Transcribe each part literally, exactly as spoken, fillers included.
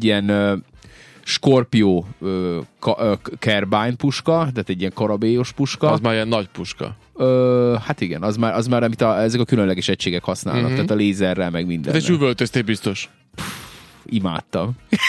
egy ilyen uh, Scorpio uh, ka, uh, Carbine puska, tehát egy ilyen karabélyos puska. Az már ilyen nagy puska. Uh, hát igen, az már, az már amit a, ezek a különleges egységek használnak, uh-huh. tehát a lézerrel, meg minden. Tehát és üvöltöztél biztos. Pff, imádtam.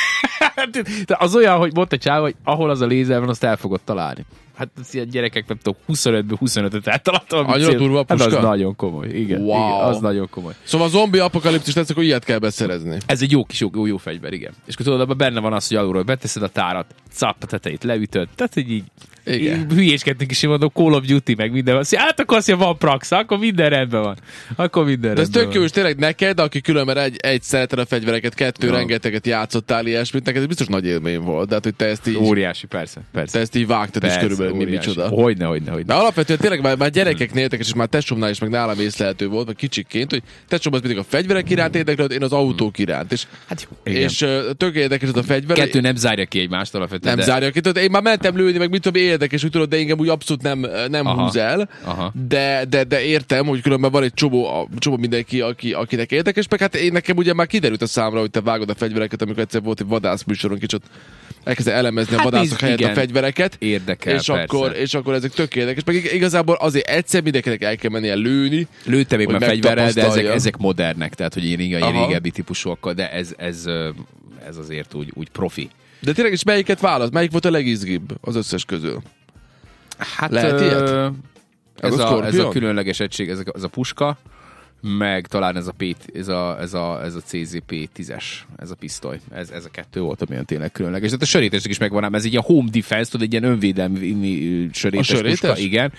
De az olyan, hogy mondta Csávó, hogy ahol az a lézer van, azt el fogod találni. Hát az ilyen gyerekek, nem tudom, huszonötből huszonötöt eltaláltam. Annyira durva a puska? Hát az nagyon komoly, igen, wow. igen, az nagyon komoly. Szóval a zombi apokalipszis lesz, akkor ilyet kell beszerezni. Ez egy jó kis jó, jó, jó fegyver, igen. És akkor tudod, abban benne van az, hogy alulról beteszed a tárat, capp, tetejét leütöd, tehát hogy így, így hülyéskedtünk is, én mondom, Call of Duty, meg minden van. Hát akkor azt mondja, van praxa, akkor minden rendben van. Akkor minden de ez tök van. jó, és tényleg neked, aki különben egy, egy szereted a fegyvereket, kettő, no. rengeteget játszottál ilyesmit, neked ez biztos nagy élmény volt. De hát, hogy te ezt így... Óriási, persze, persze. Te ezt így vágtad persze, is körülbelül, mi micsoda. Hogyne, hogyne, hogyne. De alapvetően tényleg már, már gyerekeknél érdekes, és már testsomnál is, meg nálam észlelhető volt, vagy kicsikként, hogy testsomban az mindig a fegyverek iránt érdeklődött, én az autók iránt. És, hát jó, és uh, tök érdekes ez a fegyver. Kettő nem zárja ki egymást alapvetően. Nem de... zárja ki. Tudod, én már mentem lőni, meg mit tudom, érdekes, úgy tudod, de engem úgy abszolút nem, nem húz el. De, de, de értem, hogy különben van egy csomó, a, csomó mindenki, aki, akinek érdekes, meg hát én nekem ugye már kiderült a számra, hogy te vágod a fegyvereket, amikor egyszer volt egy vadászműsoron, kicsit elkezdte elemezni hát a vadászok helyett igen. a fegyvereket. Érdekel, és akkor, és akkor ezek tök érdekes. Meg igazából azért egyszer mindenkinek el kell mennie lőni. Lőttem még már fegyverrel, de ezek, ezek modernek, tehát hogy ilyen régebbi típusúakkal, de ez, ez, ez azért úgy, úgy profi. De tényleg is melyiket választ? Melyik volt a legizgibb az összes közül? Hát lehet ilyet? Ez a, a, ez a különleges egység, ez a, ez a puska, meg talán ez a, P, ez a, ez a, ez a cé zé pé tízes, ez a pisztoly. Ez, ez a kettő volt, amilyen tényleg különleges. Tehát a sörítesnek is megvan ám, ez egy ilyen home defense, tudod, egy ilyen önvédelmi sörétes, sörétes puska, igen.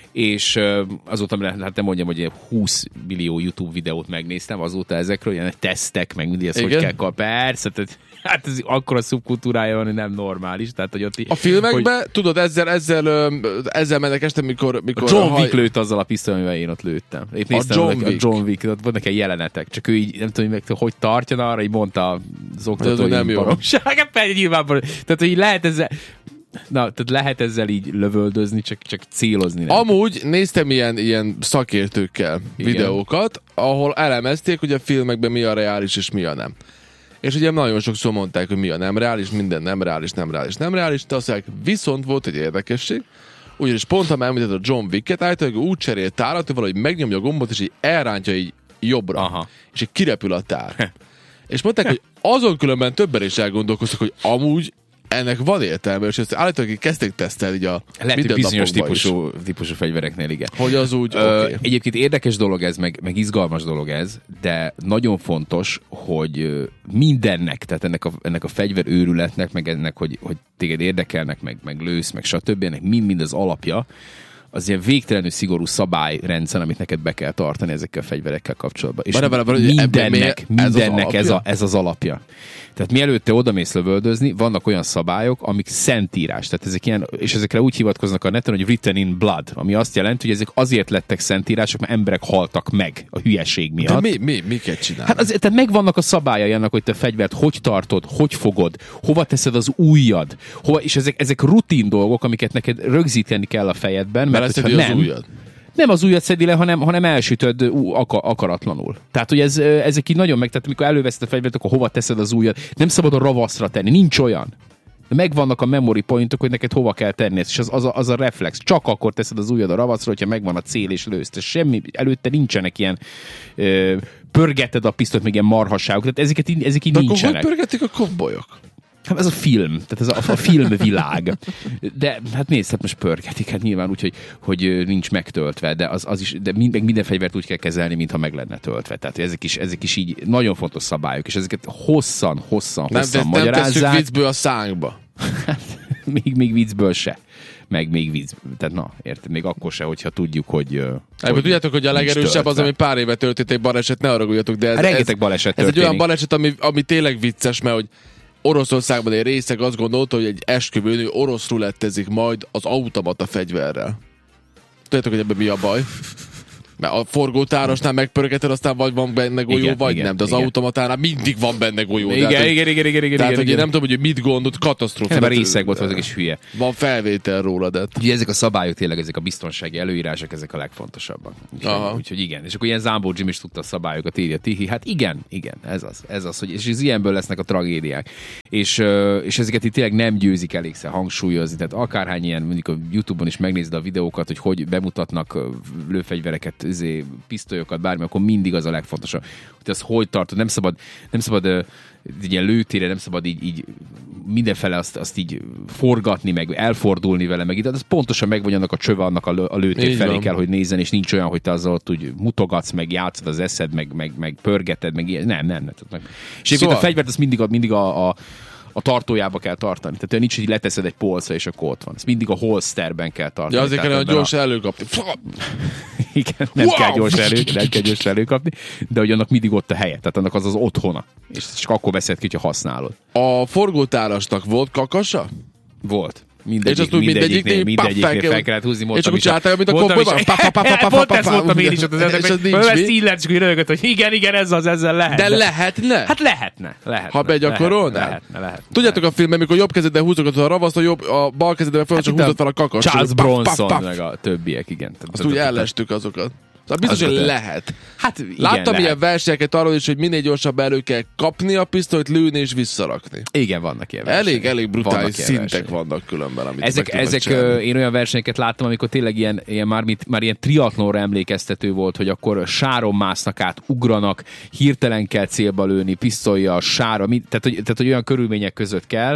És azóta, hát nem mondjam, hogy húsz millió YouTube videót megnéztem azóta ezekről, ilyen tesztek, meg mindig ezt, hogy kell kap. Persze, tehát hát ez akkora szubkultúrája van, hogy nem normális. Tehát, hogy ott a filmekben, hogy... tudod, ezzel, ezzel, ezzel mennek este, mikor... mikor John Wick haj... lőtt azzal a pisztoly, amivel én ott lőttem. Épp a néztem, John a Wick. John Wick, ott vannak egy jelenetek, csak ő így, nem tudom, hogy, hogy tartja arra, így mondta az oktató, nem jó. Hát pedig nyilvánvalóan. Tehát, hogy lehet ezzel... Na, tehát lehet ezzel így lövöldözni, csak, csak célozni nem. Amúgy néztem ilyen, ilyen szakértőkkel igen. videókat, ahol elemezték, hogy a filmekben mi a reális és mi a nem. És ugye nagyon sokszor mondták, hogy mi a nem reális, minden nem reális, nem reális, nem reális, de aztán viszont volt egy érdekesség, ugyanis pont, ha említett a John Wicket, általában úgy cserélt tárat, hogy valahogy megnyomja a gombot, és így elrántja így jobbra, aha. és így kirepül a tár. És mondták, hogy azon különben többen is elgondolkoztak, hogy amúgy ennek van értelme, és ezt állítólag kezdték tesztelni így a lehet, bizonyos típusú, típusú fegyvereknél, igen. Hogy az úgy, Ö, okay. Egyébként érdekes dolog ez, meg, meg izgalmas dolog ez, de nagyon fontos, hogy mindennek, tehát ennek a, ennek a fegyverőrületnek, meg ennek, hogy, hogy téged érdekelnek, meg, meg lősz, meg stb. Ennek mind-mind az alapja, az ilyen végtelenül szigorú szabályrendszer, amit neked be kell tartani ezekkel a fegyverekkel kapcsolatban. És bara, bara, bara, mindennek, mindennek ez, ez, a, ez az alapja. Tehát mielőtt te odamész lövöldözni, vannak olyan szabályok, amik szentírás. Tehát ezek ilyen, és ezekre úgy hivatkoznak a neten, hogy written in blood, ami azt jelenti, hogy ezek azért lettek szentírások, mert emberek haltak meg a hülyeség miatt. De mi, mi, miket csinálnak? Hát azért, tehát megvannak a szabályai annak, hogy te fegyvert hogy tartod, hogy fogod, hova teszed az ujjad, hova, és ezek, ezek rutin dolgok, amiket neked rögzíteni kell a fejedben, mert, mert nem, az ujjad. Nem az ujjat szedi le, hanem, hanem elsütöd ú, akar, akaratlanul. Tehát, hogy ez, ezek így nagyon meg, tehát amikor előveszed a fegyvert, akkor hova teszed az ujjat. Nem szabad a ravaszra tenni, nincs olyan. De megvannak a memory pointok, hogy neked hova kell tenni, és az, az, a, az a reflex. Csak akkor teszed az ujjad a ravaszra, hogyha megvan a cél és lőzt. És semmi, előtte nincsenek ilyen ö, pörgeted a pisztolyt, még ilyen marhasságok. Tehát ezeket így, ezek így de nincsenek. akkor hogy pörgetik a cowboyok? Hát ez a film, tehát ez a, a filmvilág. De hát nézd, hát most pörgetik, hát nyilván úgy, hogy, hogy nincs megtöltve, de az, az is, de minden, minden fegyvert úgy kell kezelni, mintha meg lenne töltve. Tehát ezek is, ezek is így nagyon fontos szabályok, és ezeket hosszan, hosszan, nem, hosszan de, magyarázzák. Nem tesszük viccből a szánkba. még, még viccből se. Meg még vicc. Tehát na, érted, még akkor se, hogyha tudjuk, hogy... Ebből hogy tudjátok, hogy a legerősebb az, ami pár éve történt egy baleset, ne haragudjatok, de ez, rengeteg baleset ez, ez egy olyan történik. baleset, ami, ami tényleg vicces, mert hogy Oroszországban egy részeg azt gondolta, hogy egy esküvőn orosz rulettezik majd az automata fegyverrel. Tudjátok, hogy ebben mi a baj? Mert a forgótárosnál megpörgeted, aztán vagy van benne golyó, igen, vagy igen, nem. De az igen. automatánál mindig van benne golyó. Igen, tehát, igen, igen, igen, igen. Tehát, igen, hogy én nem tudom, hogy mit gondolt, katasztrófa. Nem, a részeg volt, az is hülye. Van felvétel róla, de... Ugye ezek a szabályok, tényleg ezek a biztonsági előírások, ezek a legfontosabbak. Úgyhogy, úgyhogy igen. És akkor ilyen Zambó Jim is tudta a szabályokat, írja Tihi. Hát igen, igen, ez az, ez az, hogy és az ilyenből lesznek a tragédiák. És, és ezeket itt tényleg nem győzik elégszer hangsúlyozni. Tehát akárhány ilyen, mondjuk a YouTube-on is megnézed a videókat, hogy hogy bemutatnak lőfegyvereket, izé, pisztolyokat, bármi, akkor mindig az a legfontosabb. Hogy az hogy tartod, nem szabad, nem szabad uh, ilyen lőtére, nem szabad így, így mindenfele azt, azt így forgatni, meg elfordulni vele, meg ide, az pontosan meg vagy annak a csöve, annak a, lő, a lőtér felé kell, hogy nézzen, és nincs olyan, hogy te azzal ott úgy mutogatsz, meg játszod az eszed, meg, meg, meg pörgeted, meg ilyen. Nem, nem, nem. nem. És szóval... a fegyvert azt mindig a, mindig a, a a tartójába kell tartani. Tehát nincs, hogy leteszed egy polcra, és akkor ott van. Ezt mindig a holsterben kell tartani. Ja, azért kell a gyors a... előkapni. Igen, nem wow! kell gyors elő, nem kell gyors előkapni, de hogy annak mindig ott a helye. Tehát annak az az otthona. És csak akkor veszed ki, ha használod. A forgótárasnak volt kakasa? Volt. Mindegyik, és azt úgy mindegyiknél, mindegyiknél fel kellett húzni. És akkor csináltál, mint a komolyban. Pont ezt mondtam én is ott az embernek, hogy ezt így lehet, és rögött, hogy igen, igen, ez az, ezzel lehet. De lehetne? Hát lehetne. lehetne ha begyakorolnál? Lehetne, lehetne. Tudjátok a filmben, mikor jobb kezeddel húzogatod a ravaszt, a, jobb, a bal kezeddel fel, csak húzott fel a kakast. Charles Bronson, meg a többiek, igen. Azt úgy ellestük azokat. Szóval biztos, hogy lehet. Hát igen, láttam lehet. Ilyen versenyeket arról is, hogy minél gyorsabban elő kell kapni a pisztolyt, lőni és visszarakni. Igen, vannak ilyen versenyek. Elég, elég brutális vannak szintek versenyek. vannak különben, amit ezek, ezek ö, én olyan versenyeket láttam, amikor tényleg ilyen, ilyen már, mit, már ilyen triatlonra emlékeztető volt, hogy akkor sáron másznak át, ugranak, hirtelen kell célba lőni, pisztolja, sára, mit, tehát, hogy, tehát hogy olyan körülmények között kell,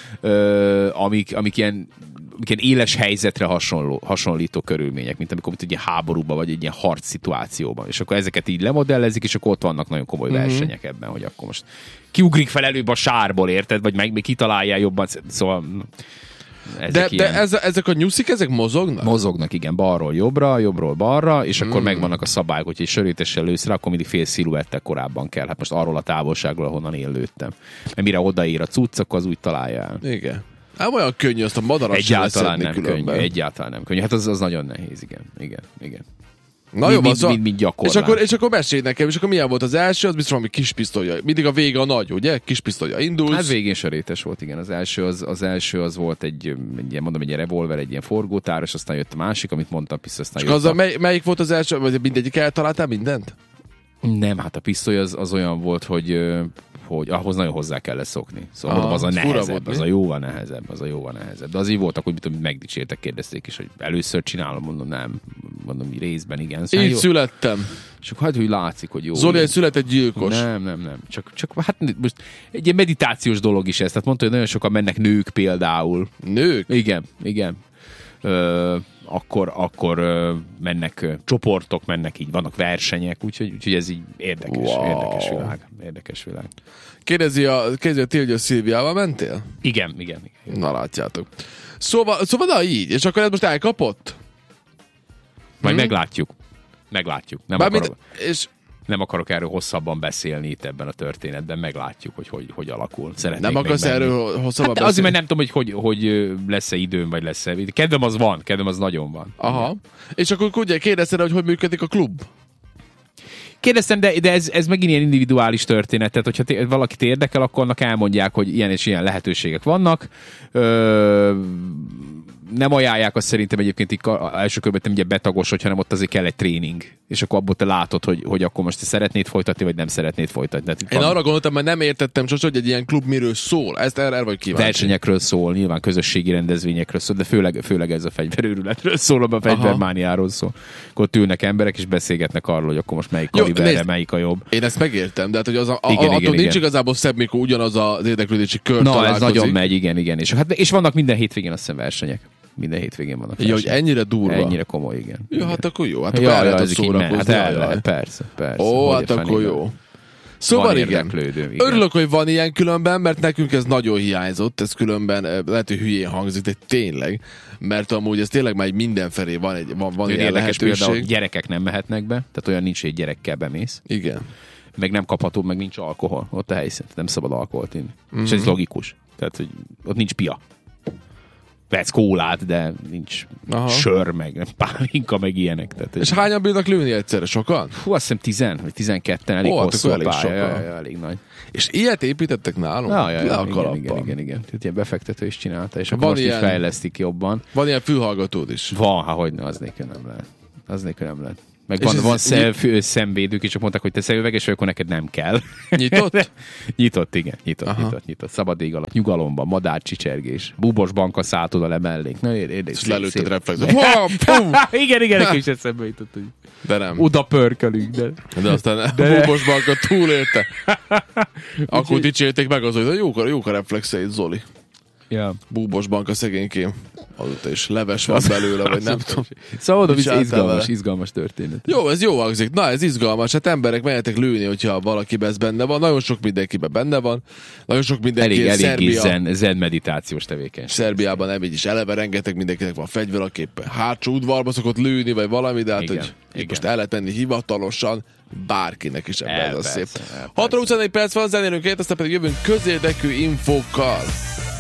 ö, amik, amik ilyen ilyen éles helyzetre hasonló, hasonlító körülmények, mint amikor egy ilyen háborúban, vagy egy ilyen harc szituációban. És akkor ezeket így lemodellezik, és akkor ott vannak nagyon komoly mm-hmm. versenyek ebben, hogy akkor most kiugrik fel előbb a sárból, érted? Vagy meg még kitalálják jobban. Szóval ezek de, ilyen... de ez, ezek a nyuszik, ezek mozognak? Mozognak, igen. Balról jobbra, jobbról balra, és mm. akkor megvannak a szabályok, hogy egy sörétessel lősz rá, akkor mindig fél sziluettel korábban kell. Hát most arról a távolságról, ahonnan én lőttem. Mert mire odaér a cucc, akkor az úgy találja el. Igen. Hát olyan könnyű, azt a madarat egyáltalán nem könnyű, egyáltalán nem könnyű. Hát az, az nagyon nehéz, igen. Igen, igen. Na jó, mind, mind, mind és akkor, és akkor mesélj nekem, és akkor milyen volt az első, az biztos valami kis pisztolya. Mindig a vége a nagy, ugye? Kis pisztolya indulsz. Hát végén sörétes volt, igen. Az első az, az, első az volt egy, egy ilyen, mondom, egy ilyen revolver, egy ilyen forgótáros, aztán jött a másik, amit mondtam, pisztoly, aztán és jött a... mely, melyik volt az első, vagy mindegyik eltaláltál mindent? Nem, hát a pisztoly az, az olyan volt, hogy hogy ahhoz nagyon hozzá kell szokni. Szóval ah, az a nehezebb, volt, az a jóval nehezebb, az a jóval nehezebb. De az így voltak, hogy mit tudom, megdicsértek, kérdezték is, hogy először csinálom, mondom, nem, mondom, részben igen. Szóval így jó. Születtem. És akkor hát, hogy látszik, hogy jó. Zoli egy született gyilkos. Nem, nem, nem. Csak, csak hát most egy ilyen meditációs dolog is ez. Tehát mondta, hogy nagyon sokan mennek nők például. Nők? Igen, igen. Ö, akkor, akkor ö, mennek ö, csoportok, mennek így, vannak versenyek, úgyhogy, úgyhogy ez így érdekes, wow. érdekes világ. Érdekes világ. Kérdezi a, kérdezi a ti, hogy a Szilviával mentél? Igen, igen, igen. Na látjátok. Szóval, szóval na így, és akkor ez most elkapott? Majd hmm? meglátjuk. Meglátjuk. Nem Bármint, akarok, és... nem akarok erről hosszabban beszélni itt ebben a történetben, meglátjuk, hogy hogy, hogy alakul. Szeretnék nem akarsz erről hosszabban hát beszélni? Azért, mert nem tudom, hogy, hogy, hogy lesz-e időm, vagy lesz-e. Kedvem az van, kedvem az nagyon van. Aha. Igen. És akkor ugye kérdezted, hogy hogy működik a klub? Kérdeztem, de, de ez, ez megint ilyen individuális történet, tehát hogyha t- valakit érdekel, akkor annak elmondják, hogy ilyen és ilyen lehetőségek vannak. Ö, nem ajánlják azt szerintem egyébként így első körben nem ugye betagos, hanem ott azért kell egy tréning. És akkor abból te látod, hogy, hogy akkor most te szeretnéd folytatni, vagy nem szeretnéd folytatni. Hát én van... arra gondoltam, mert nem értettem sosem, hogy egy ilyen klub miről szól. Ezt erre vagy kíváncsi. Versenyekről szól, nyilván közösségi rendezvényekről szól, de főleg, főleg ez a fegyverőrületről szól, a fegyvermániáról szól. Akkor ülnek emberek, és beszélgetnek arról, hogy akkor most melyik kaliberre, melyik a jobb. Én ezt megértem, de hát, hogy az a, igen, a, igen, nincs igen. igazából szebb, mikor ugyanaz az érdeklődési kör Na, találkozik. ez nagyon megy, igen, igen. És, hát, és vannak minden hétvégén azt hiszem versenyek. Minden hétvégén vannak. Ja, hogy ennyire durva. Ennyire komoly, igen. Ja, igen. hát akkor jó. Hát ja, el lehet szórakozni. Hát el lehet, persze, persze. Ó, hát akkor jó. Szóval igen. igen. Örülök, hogy van ilyen különben, mert nekünk ez nagyon hiányzott. Ez különben lehet, hogy hülyén hangzik, de tényleg. Mert amúgy ez tényleg már mindenfelé van egy van, van ilyen lehetőség. Például gyerekek nem mehetnek be, tehát olyan nincs, hogy egy gyerekkel bemész. Igen. Meg nem kapható, meg nincs alkohol. Ott a helyszín. Nem szabad alkoholt inni. Mm-hmm. És ez logikus. Tehát, hogy ott nincs pia. Vetsz kólát, de nincs Aha. sör, meg nem pálinka, meg ilyenek. Tehát, és hányan bírnak lőni egyszerre? Sokan? Hú, azt hiszem tíz vagy tizenketten, elég Ó, hosszú elég pálya, ja, ja, elég nagy. És ilyet építettek nálunk? Ja, ja, ja, igen, igen, igen, igen. Tehát ilyen befektető is csinálta, és akkor most ilyen, fejlesztik jobban. Van ilyen fülhallgatód is? Van, ha hogy az nélkül nem lehet. Az nélkül nem lehet. Meg van, van szem, fő, szemvédők is, csak mondták, hogy te szemüveges, akkor neked nem kell. Nyitott? nyitott, igen. Nyitott, Aha. nyitott, nyitott. Szabad ég alatt. Nyugalomban, madár csicsergés. Búbos banka szállt oda le mellék. Na, ér, ér, és lelőtted reflexet. igen, igen, nekem is eszembe jutott, hogy de nem. oda pörkölünk, de... De aztán de... a búbos banka túlélte. Akkor dicsérték meg az, hogy jók a, jók a reflexeit, Zoli. Ja. Búbos banka szegénykém. Azóta is leves van belőle, vagy nem tudom. Szóval oda visz izgalmas, izgalmas történet. Jó, ez jó hangzik. Na, ez izgalmas. Hát emberek menjetek lőni, hogyha valakiben ez benne van. Nagyon sok mindenkiben benne van. Nagyon sok mindenki. Elég, elég Szerbia, zen, zen meditációs tevékenység. Szerbiában nem így is eleve rengeteg mindenkinek van fegyver, aki éppen hátsó udvarba szokott lőni, vagy valami, de hát, igen, hogy igen. Most el lehet menni hivatalosan, bárkinek is ebben ez a szép. hat huszonnégy perc van, zenélünk ért, aztán pedig jövünk közérdekű infókkal.